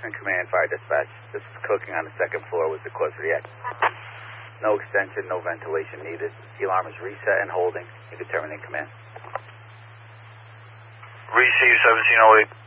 Houston Command Fire Dispatch. This is cooking on the second floor was the cause of the accident. No extension, no ventilation needed. The alarm is reset and holding. You can terminate command. Receive 1708.